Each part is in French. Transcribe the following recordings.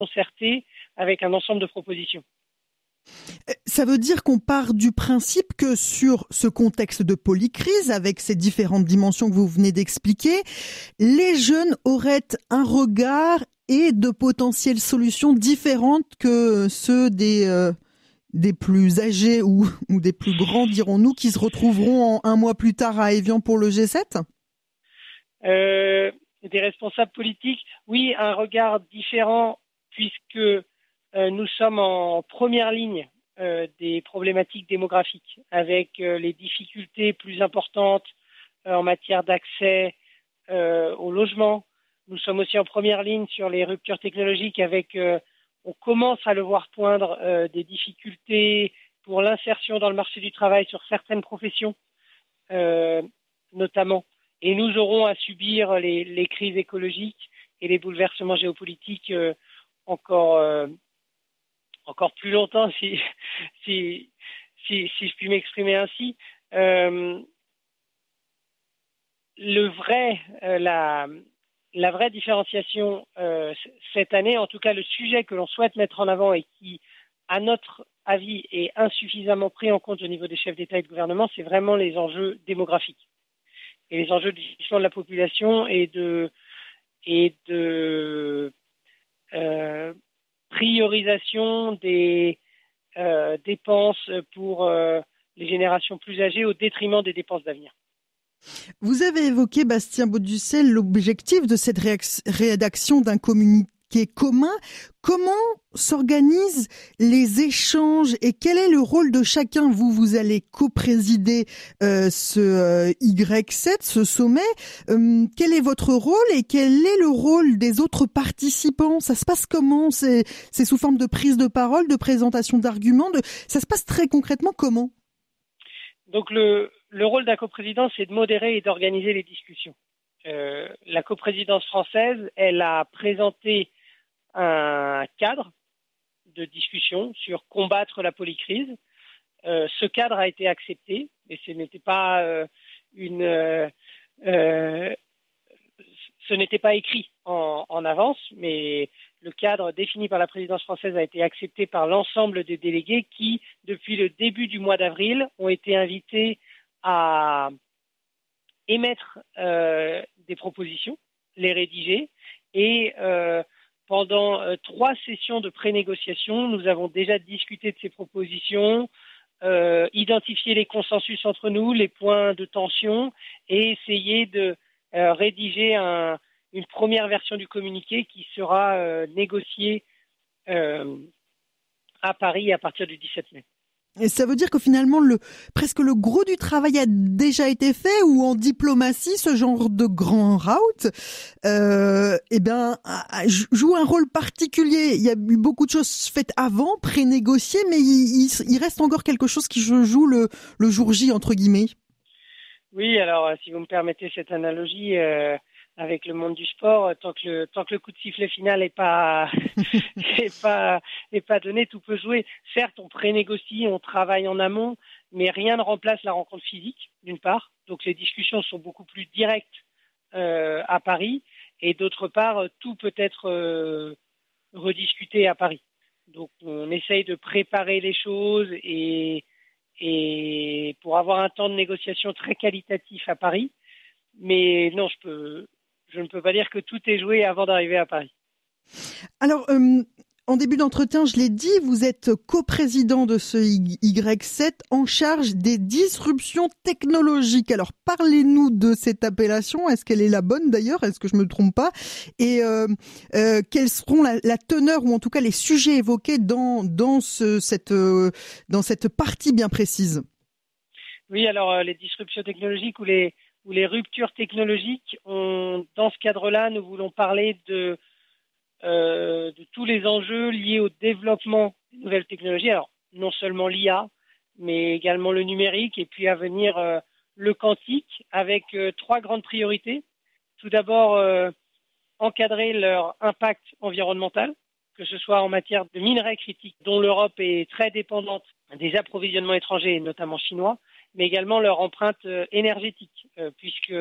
concertée avec un ensemble de propositions. Ça veut dire qu'on part du principe que sur ce contexte de polycrise, avec ces différentes dimensions que vous venez d'expliquer, les jeunes auraient un regard et de potentielles solutions différentes que ceux des plus âgés ou des plus grands, dirons-nous, qui se retrouveront un mois plus tard à Évian pour le G7 ? Des responsables politiques, oui, un regard différent puisque nous sommes en première ligne des problématiques démographiques avec les difficultés plus importantes en matière d'accès au logement. Nous sommes aussi en première ligne sur les ruptures technologiques avec, on commence à le voir poindre, des difficultés pour l'insertion dans le marché du travail sur certaines professions, notamment. Et nous aurons à subir les crises écologiques et les bouleversements géopolitiques encore plus longtemps, si je puis m'exprimer ainsi. La vraie différenciation cette année, en tout cas le sujet que l'on souhaite mettre en avant et qui, à notre avis, est insuffisamment pris en compte au niveau des chefs d'État et de gouvernement, c'est vraiment les enjeux démographiques et les enjeux du vieillissement de la population et de priorisation des dépenses pour les générations plus âgées au détriment des dépenses d'avenir. Vous avez évoqué, Bastien Baudussel, l'objectif de cette rédaction d'un communiqué commun. Comment s'organisent les échanges et quel est le rôle de chacun ? Vous allez co-présider ce Y7, ce sommet. Quel est votre rôle et quel est le rôle des autres participants ? Ça se passe comment ? C'est sous forme de prise de parole, de présentation d'arguments. Ça se passe très concrètement comment ? Donc le rôle d'un coprésident, c'est de modérer et d'organiser les discussions. La coprésidence française, elle a présenté un cadre de discussion sur combattre la polycrise. Ce cadre a été accepté, et ce n'était pas ce n'était pas écrit en avance, mais le cadre défini par la présidence française a été accepté par l'ensemble des délégués qui, depuis le début du mois d'avril, ont été invités à émettre des propositions, les rédiger, et pendant 3 sessions de pré-négociation, nous avons déjà discuté de ces propositions, identifié les consensus entre nous, les points de tension, et essayé de rédiger une première version du communiqué qui sera négociée à Paris à partir du 17 mai. Et ça veut dire que finalement, presque le gros du travail a déjà été fait, ou en diplomatie, ce genre de grand rout, joue un rôle particulier. Il y a eu beaucoup de choses faites avant, pré-négociées, mais il reste encore quelque chose qui joue le jour J, entre guillemets. Oui, alors si vous me permettez cette analogie avec le monde du sport, tant que le coup de sifflet final n'est pas donné, tout peut jouer. Certes, on prénégocie, on travaille en amont, mais rien ne remplace la rencontre physique, d'une part. Donc les discussions sont beaucoup plus directes à Paris, et d'autre part, tout peut être rediscuté à Paris. Donc on essaye de préparer les choses et pour avoir un temps de négociation très qualitatif à Paris. Mais non, je ne peux pas dire que tout est joué avant d'arriver à Paris. Alors, en début d'entretien, je l'ai dit, vous êtes coprésident de ce Y7 en charge des disruptions technologiques. Alors, parlez-nous de cette appellation. Est-ce qu'elle est la bonne d'ailleurs ? Est-ce que je me trompe pas ? Et quels seront la teneur, ou en tout cas les sujets évoqués dans cette partie bien précise ? Oui, alors les disruptions technologiques ou les ruptures technologiques, dans ce cadre-là, nous voulons parler de tous les enjeux liés au développement des nouvelles technologies. Alors, non seulement l'IA, mais également le numérique, et puis à venir le quantique, avec 3 grandes priorités. Tout d'abord, encadrer leur impact environnemental, que ce soit en matière de minerais critiques, dont l'Europe est très dépendante des approvisionnements étrangers, notamment chinois, mais également leur empreinte énergétique, puisque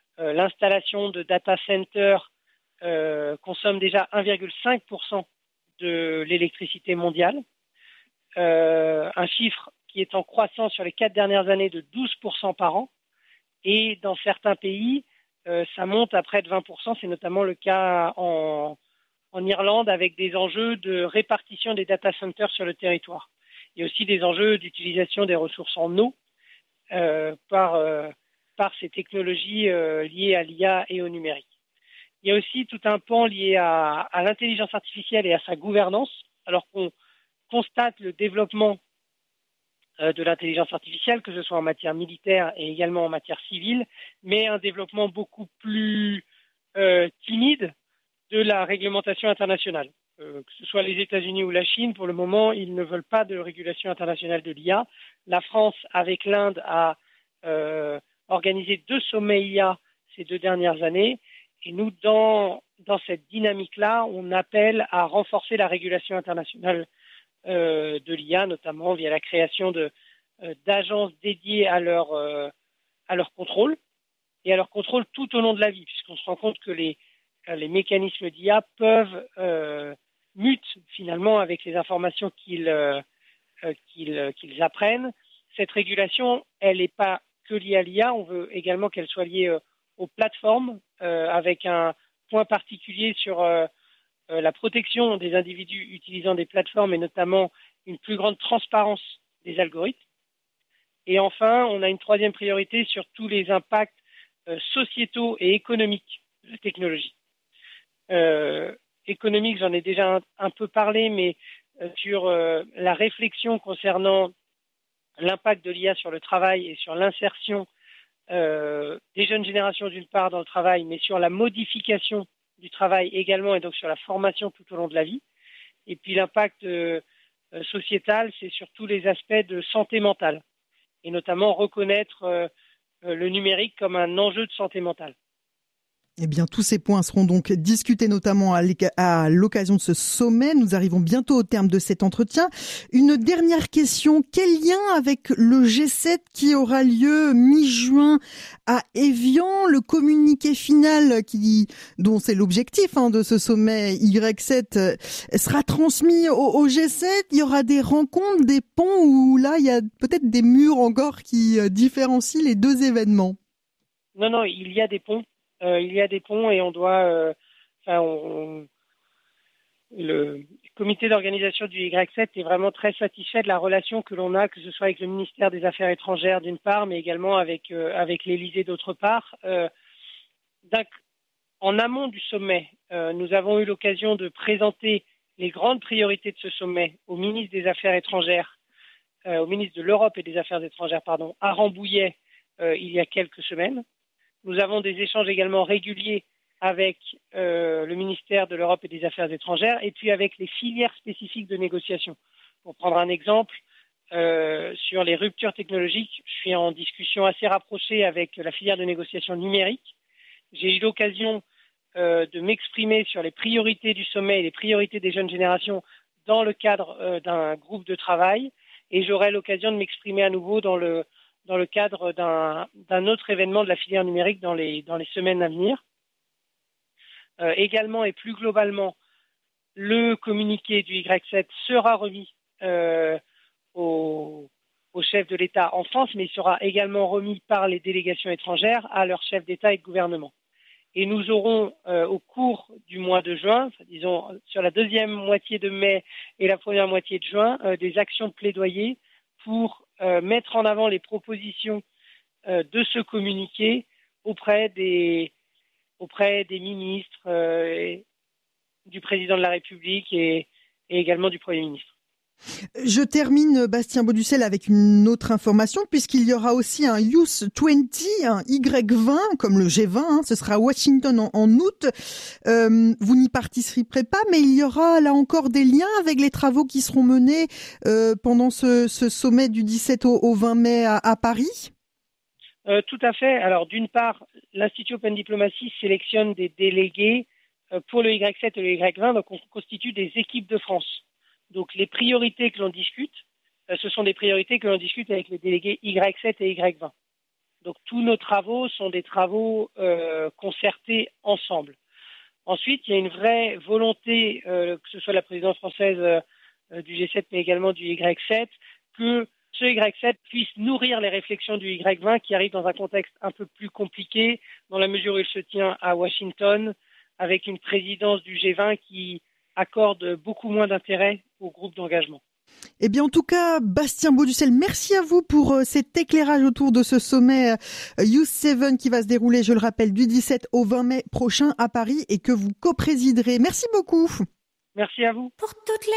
l'installation de data centers consomme déjà 1,5% de l'électricité mondiale, un chiffre qui est en croissance sur les 4 dernières années de 12% par an. Et dans certains pays, ça monte à près de 20%. C'est notamment le cas en Irlande, avec des enjeux de répartition des data centers sur le territoire. Il y a aussi des enjeux d'utilisation des ressources en eau par ces technologies liées à l'IA et au numérique. Il y a aussi tout un pan lié à l'intelligence artificielle et à sa gouvernance, alors qu'on constate le développement de l'intelligence artificielle, que ce soit en matière militaire et également en matière civile, mais un développement beaucoup plus timide de la réglementation internationale. Que ce soit les États-Unis ou la Chine, pour le moment, ils ne veulent pas de régulation internationale de l'IA. La France, avec l'Inde, a organisé 2 sommets IA ces 2 dernières années. Et nous, dans cette dynamique-là, on appelle à renforcer la régulation internationale de l'IA, notamment via la création d'agences dédiées à leur contrôle et à leur contrôle tout au long de la vie, puisqu'on se rend compte que les mécanismes d'IA peuvent mutent finalement avec les informations qu'ils apprennent. Cette régulation, elle n'est pas que liée à l'IA, on veut également qu'elle soit liée aux plateformes, avec un point particulier sur la protection des individus utilisant des plateformes et notamment une plus grande transparence des algorithmes. Et enfin, on a une 3e priorité sur tous les impacts sociétaux et économiques de la technologie. Économique, j'en ai déjà un peu parlé, mais sur la réflexion concernant l'impact de l'IA sur le travail et sur l'insertion des jeunes générations d'une part dans le travail, mais sur la modification du travail également et donc sur la formation tout au long de la vie. Et puis l'impact sociétal, c'est sur tous les aspects de santé mentale et notamment reconnaître le numérique comme un enjeu de santé mentale. Eh bien, tous ces points seront donc discutés notamment à l'occasion de ce sommet. Nous arrivons bientôt au terme de cet entretien. Une dernière question. Quel lien avec le G7 qui aura lieu mi-juin à Évian? Le communiqué final dont c'est l'objectif de ce sommet Y7 sera transmis au G7. Il y aura des rencontres, des ponts où là, il y a peut-être des murs encore qui différencient les 2 événements. Non, il y a des ponts. Il y a des ponts et on doit, le comité d'organisation du Y7 est vraiment très satisfait de la relation que l'on a, que ce soit avec le ministère des Affaires étrangères d'une part, mais également avec l'Élysée d'autre part. En amont du sommet, nous avons eu l'occasion de présenter les grandes priorités de ce sommet au ministre des Affaires étrangères, au ministre de l'Europe et des Affaires étrangères, à Rambouillet, il y a quelques semaines. Nous avons des échanges également réguliers avec le ministère de l'Europe et des Affaires étrangères et puis avec les filières spécifiques de négociation. Pour prendre un exemple, sur les ruptures technologiques, je suis en discussion assez rapprochée avec la filière de négociation numérique. J'ai eu l'occasion de m'exprimer sur les priorités du sommet et les priorités des jeunes générations dans le cadre d'un groupe de travail et j'aurai l'occasion de m'exprimer à nouveau dans le cadre d'un autre événement de la filière numérique dans les semaines à venir. Également et plus globalement, le communiqué du Y7 sera remis au chef de l'État en France, mais il sera également remis par les délégations étrangères à leurs chefs d'État et de gouvernement. Et nous aurons au cours du mois de juin, disons sur la 2e moitié de mai et la 1re moitié de juin, des actions de plaidoyer pour mettre en avant les propositions de ce communiqué auprès des ministres, du président de la République et également du Premier ministre. Je termine, Bastien Baudussel, avec une autre information, puisqu'il y aura aussi un Youth 20, un Y20, comme le G20, ce sera à Washington en août. Vous n'y participerez pas, mais il y aura là encore des liens avec les travaux qui seront menés pendant ce sommet du 17 au 20 mai à Paris. Tout à fait. Alors, d'une part, l'Institut Open Diplomacy sélectionne des délégués pour le Y7 et le Y20, donc on constitue des équipes de France. Donc, les priorités que l'on discute, ce sont des priorités que l'on discute avec les délégués Y7 et Y20. Donc, tous nos travaux sont des travaux concertés ensemble. Ensuite, il y a une vraie volonté, que ce soit la présidence française du G7, mais également du Y7, que ce Y7 puisse nourrir les réflexions du Y20 qui arrive dans un contexte un peu plus compliqué, dans la mesure où il se tient à Washington, avec une présidence du G20 qui accorde beaucoup moins d'intérêt au groupe d'engagement. Eh bien, en tout cas, Bastien Baudussel, merci à vous pour cet éclairage autour de ce sommet Youth 7 qui va se dérouler, je le rappelle, du 17 au 20 mai prochain à Paris et que vous coprésiderez. Merci beaucoup. Merci à vous. Pour toutes les